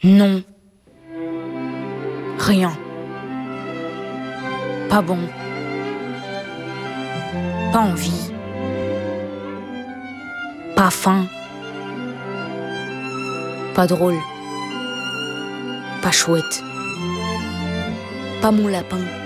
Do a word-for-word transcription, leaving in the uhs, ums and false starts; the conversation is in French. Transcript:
Non. Rien. Pas bon. Pas envie. Pas faim. Pas drôle. Pas chouette. Pas mon lapin.